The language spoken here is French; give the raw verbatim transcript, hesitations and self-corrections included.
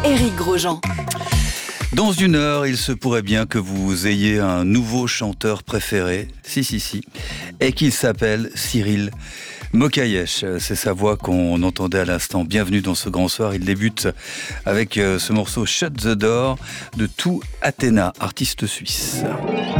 Éric Grosjean. Dans une heure, il se pourrait bien que vous ayez un nouveau chanteur préféré, si si si, et qu'il s'appelle Cyril Mokayesh. C'est sa voix qu'on entendait à l'instant. Bienvenue dans ce grand soir. Il débute avec ce morceau Shut the Door de Tout Athéna, artiste suisse.